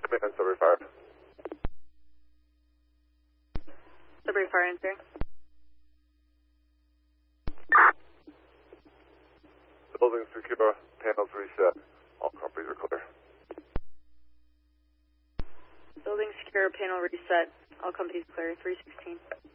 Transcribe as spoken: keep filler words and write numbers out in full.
Maintenance, Sudbury Fire. Sudbury Fire answering. Building secure, panels reset. All companies are clear. Building secure, panel reset. All companies clear. three sixteen.